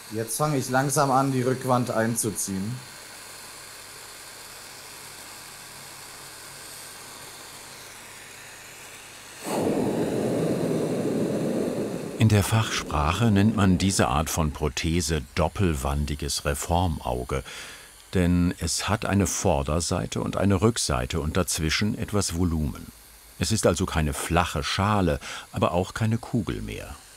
Jetzt fange ich langsam an, die Rückwand einzuziehen. In der Fachsprache nennt man diese Art von Prothese doppelwandiges Reformauge, denn es hat eine Vorderseite und eine Rückseite und dazwischen etwas Volumen. Es ist also keine flache Schale, aber auch keine Kugel mehr.